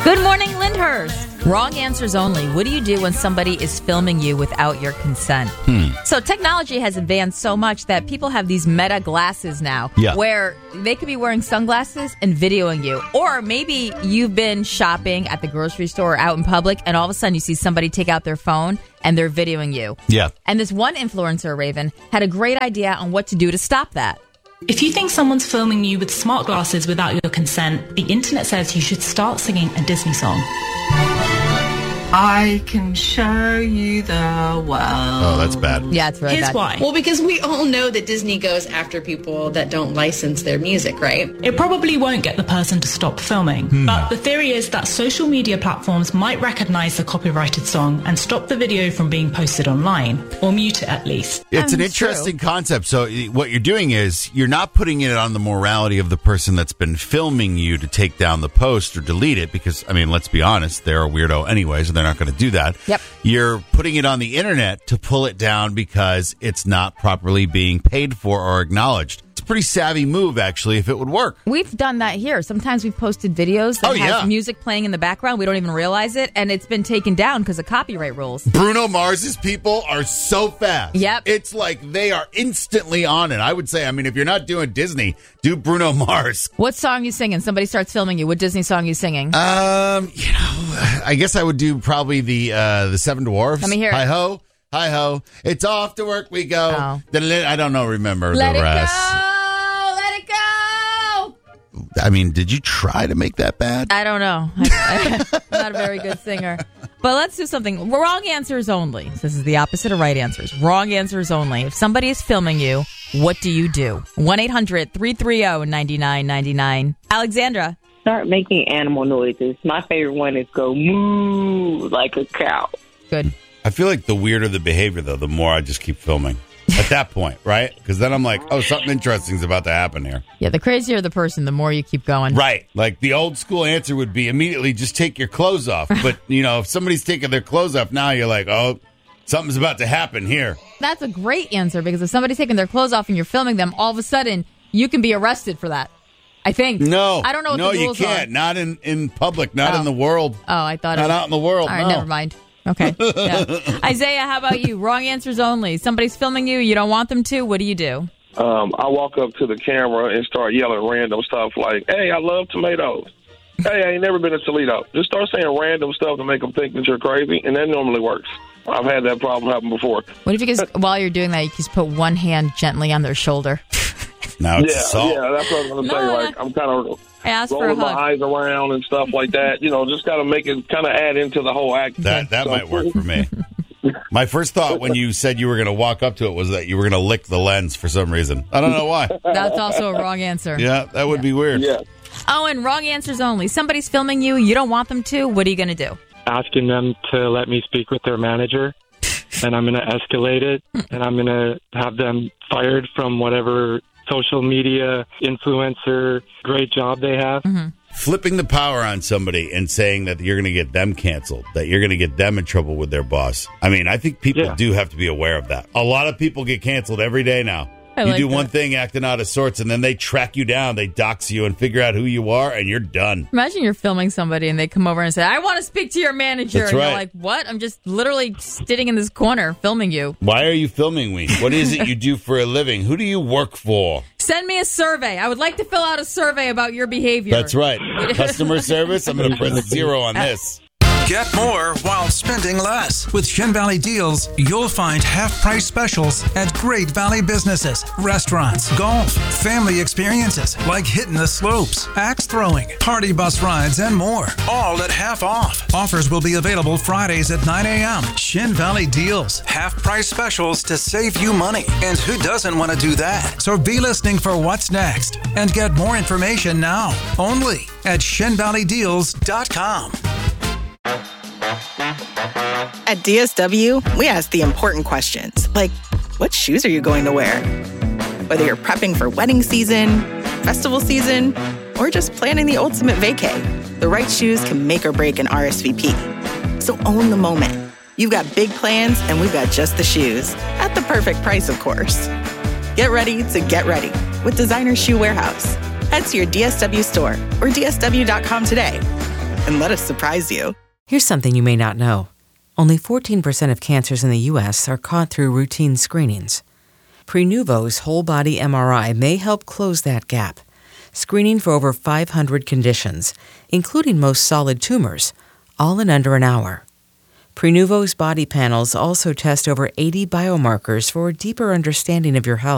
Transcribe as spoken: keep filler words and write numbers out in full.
Good morning, Lyndhurst. Wrong answers only. What do you do when somebody is filming you without your consent? Hmm. So technology has advanced so much that people have these meta glasses now yeah. where they could be wearing sunglasses and videoing you. Or maybe you've been shopping at the grocery store or out in public and all of a sudden you see somebody take out their phone and they're videoing you. Yeah. And this one influencer, Raven, had a great idea on what to do to stop that. If you think someone's filming you with smart glasses without your consent, the internet says you should start singing a Disney song. I can show you the world. Oh, that's bad. Yeah, it's really Here's bad. why. Well, because we all know that Disney goes after people that don't license their music, right? It probably won't get the person to stop filming. Hmm. But the theory is that social media platforms might recognize the copyrighted song and stop the video from being posted online, or mute it at least. It's an Um, interesting true. concept. So what you're doing is you're not putting it on the morality of the person that's been filming you to take down the post or delete it because, I mean, let's be honest, they're a weirdo anyway, so they're not going to do that. Yep. You're putting it on the internet to pull it down because it's not properly being paid for or acknowledged. It's a pretty savvy move, actually, if it would work. We've done that here. Sometimes we've posted videos that Oh, have yeah. music playing in the background. We don't even realize it, and it's been taken down because of copyright rules. Bruno Mars's people are so fast. Yep. It's like they are instantly on it. I would say, I mean, if you're not doing Disney, do Bruno Mars. What song you singing? Somebody starts filming you. What Disney song you singing? Um, you know, I guess I would do probably the uh, the Seven Dwarfs. Let me hear it. Hi ho, hi ho. It's off to work we go. Oh. I don't know. Remember Let the it rest? go! Let it go! I mean, did you try to make that bad? I don't know. I, I'm not a very good singer. But let's do something. Wrong answers only. This is the opposite of right answers. Wrong answers only. If somebody is filming you, what do you do? one eight hundred three three zero nine nine nine nine. Alexandra. Start making animal noises. My favorite one is go moo like a cow. Good. I feel like the weirder the behavior, though, the more I just keep filming. At that point, right? Because then I'm like, oh, something interesting is about to happen here. Yeah, the crazier the person, the more you keep going. Right. Like the old school answer would be immediately just take your clothes off. But, you know, if somebody's taking their clothes off now, you're like, oh, something's about to happen here. That's a great answer because if somebody's taking their clothes off and you're filming them, all of a sudden you can be arrested for that. I think. No. I don't know what no, the rules you can't. are. Not in, in public, not Oh. in the world. Oh, I thought Not it was, out in the world, All right, no. never mind. Okay. Yeah. Isaiah, how about you? Wrong answers only. Somebody's filming you. You don't want them to. What do you do? Um, I walk up to the camera and start yelling random stuff like, hey, I love tomatoes. Hey, I ain't never been to Toledo. Just start saying random stuff to make them think that you're crazy, and that normally works. I've had that problem happen before. What if you just, while you're doing that, you just put one hand gently on their shoulder? Now it's yeah, assault. yeah, that's what I was going to No, say. no, Like, I'm kind of I asked for a rolling my hug. eyes around and stuff like that. You know, just got to make it kind of add into the whole act. That that So- might work for me. My first thought when you said you were going to walk up to it was that you were going to lick the lens for some reason. I don't know why. That's also a wrong answer. Yeah, that would be weird. Yeah. Oh, and wrong answers only. Somebody's filming you. You don't want them to. What are you going to do? Asking them to let me speak with their manager, and I'm going to escalate it, and I'm going to have them fired from whatever social media influencer great job they have. Mm-hmm. Flipping the power on somebody and saying that you're going to get them canceled, that you're going to get them in trouble with their boss. I mean, I think people Yeah. do have to be aware of that. A lot of people get canceled every day now. I you like do that. one thing acting out of sorts, and then they track you down, they dox you and figure out who you are, and you're done. Imagine you're filming somebody and they come over and say, I want to speak to your manager. That's and right. you're like, what? I'm just literally sitting in this corner filming you. Why are you filming me? What is it you do for a living? Who do you work for? Send me a survey. I would like to fill out a survey about your behavior. That's right. Customer service, I'm going to press zero on this. Get more while spending less. With Shin Valley Deals, you'll find half-price specials at great Valley businesses, restaurants, golf, family experiences like hitting the slopes, axe throwing, party bus rides, and more. All at half off. Offers will be available Fridays at nine a.m. Shin Valley Deals. Half-price specials to save you money. And who doesn't want to do that? So be listening for what's next and get more information now. Only at shin valley deals dot com. At D S W, we ask the important questions, like, what shoes are you going to wear? Whether you're prepping for wedding season, festival season, or just planning the ultimate vacay, the right shoes can make or break an R S V P. So own the moment. You've got big plans, and we've got just the shoes. At the perfect price, of course. Get ready to get ready with Designer Shoe Warehouse. Head to your D S W store or D S W dot com today. and let us surprise you. Here's something you may not know. Only fourteen percent of cancers in the U S are caught through routine screenings. Prenuvo's whole-body M R I may help close that gap, screening for over five hundred conditions, including most solid tumors, all in under an hour. Prenuvo's body panels also test over eighty biomarkers for a deeper understanding of your health.